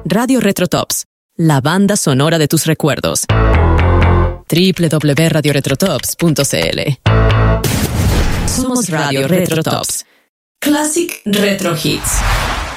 Radio Retrotops, la banda sonora de tus recuerdos. www.radioretrotops.cl. Somos Radio Retrotops. Classic Retro Hits.